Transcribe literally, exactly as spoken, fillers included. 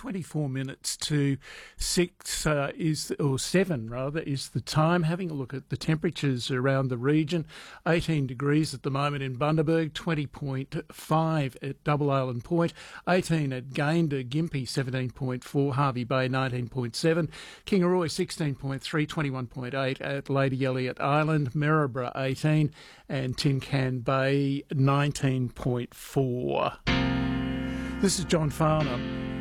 twenty-four minutes to six uh, is, or seven rather, is the time. Having a look at the temperatures around the region, eighteen degrees at the moment in Bundaberg, twenty point five at Double Island Point, eighteen at Gayndah, Gympie seventeen point four, Harvey Bay nineteen point seven, Kingaroy sixteen point three, twenty-one point eight at Lady Elliot Island, Maryborough eighteen, and Tin Can Bay nineteen point four. This is John Farnham.